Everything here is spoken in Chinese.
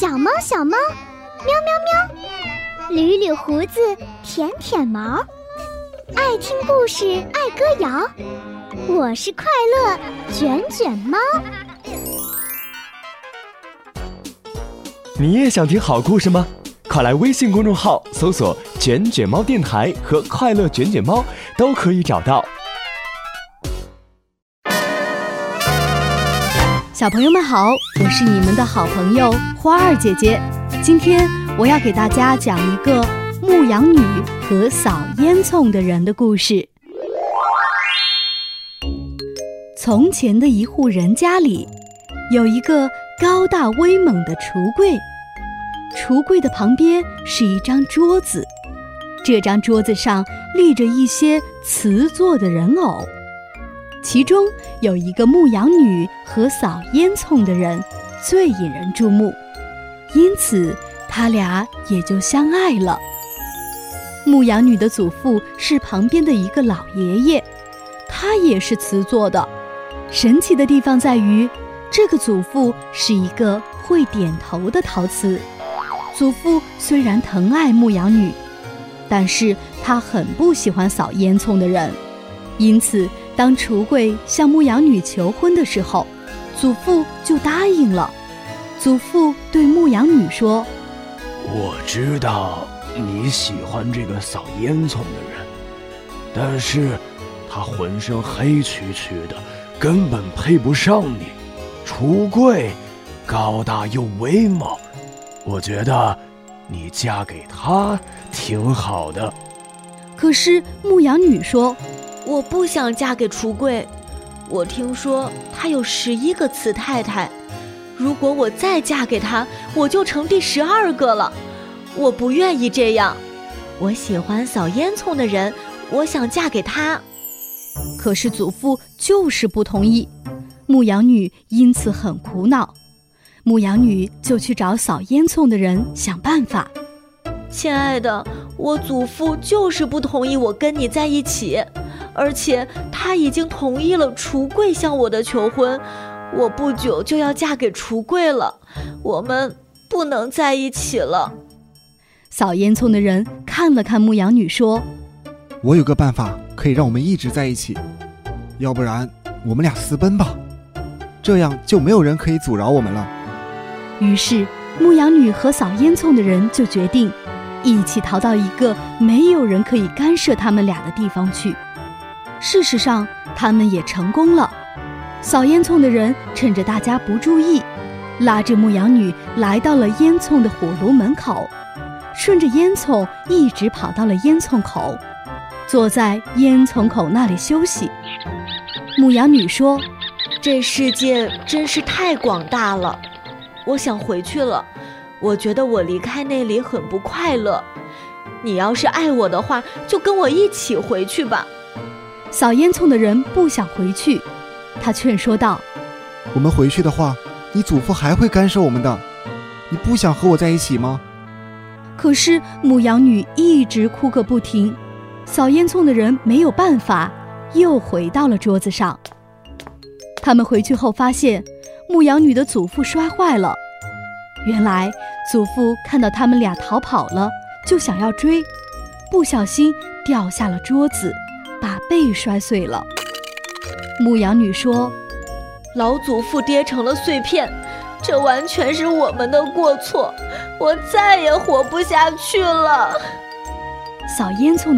小猫小猫，喵喵喵，捋捋胡子，舔舔毛，爱听故事，爱歌谣，我是快乐卷卷猫。 你也想听好故事吗？快来微信公众号搜索卷卷猫电台和快乐卷卷猫，都可以找到。 小朋友们好，我是你们的好朋友花儿姐姐。今天我要给大家讲一个牧羊女和扫烟囱的人的故事。从前的一户人家里，有一个高大威猛的橱柜，橱柜的旁边是一张桌子，这张桌子上立着一些瓷做的人偶，其中有一个牧羊女和扫烟囱的人最引人注目，因此他俩也就相爱了。牧羊女的祖父是旁边的一个老爷爷，他也是瓷做的。神奇的地方在于，这个祖父是一个会点头的陶瓷。祖父虽然疼爱牧羊女，但是他很不喜欢扫烟囱的人，因此当橱柜向牧羊女求婚的时候，祖父就答应了。祖父对牧羊女说： 我知道你喜欢这个扫烟囱的人，但是他浑身黑黢黢的，根本配不上你。橱柜高大又威猛，我觉得你嫁给他挺好的。 可是牧羊女说： 我不想嫁给橱柜，我听说他有11个瓷太太，如果我再嫁给他，我就成第12个了。我不愿意这样，我喜欢扫烟囱的人，我想嫁给他。 可是祖父就是不同意，牧羊女因此很苦恼。牧羊女就去找扫烟囱的人想办法。 亲爱的，我祖父就是不同意我跟你在一起，而且他已经同意了橱柜向我的求婚，我不久就要嫁给橱柜了，我们不能在一起了。 扫烟囱的人看了看牧羊女说： 我有个办法可以让我们一直在一起，要不然我们俩私奔吧，这样就没有人可以阻挠我们了。 于是牧羊女和扫烟囱的人就决定一起逃到一个没有人可以干涉他们俩的地方去。事实上他们也成功了。扫烟囱的人趁着大家不注意，拉着牧羊女来到了烟囱的火炉门口，顺着烟囱一直跑到了烟囱口，坐在烟囱口那里休息。牧羊女说： 这世界真是太广大了，我想回去了，我觉得我离开那里很不快乐，你要是爱我的话，就跟我一起回去吧。 扫烟囱的人不想回去，他劝说道： 我们回去的话，你祖父还会干涉我们的，你不想和我在一起吗？ 可是牧羊女一直哭个不停，扫烟囱的人没有办法，又回到了桌子上。他们回去后发现牧羊女的祖父摔坏了，原来祖父看到他们俩逃跑了，就想要追，不小心掉下了桌子，把背摔碎了。牧羊女说： 老祖父跌成了碎片，这完全是我们的过错，我再也活不下去了。 扫烟囱